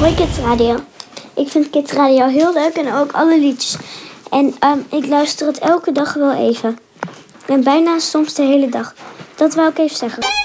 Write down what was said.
Hoi Kids Radio. Ik vind Kids Radio heel leuk en ook alle liedjes. En ik luister het elke dag wel even. En bijna soms de hele dag. Dat wou ik even zeggen.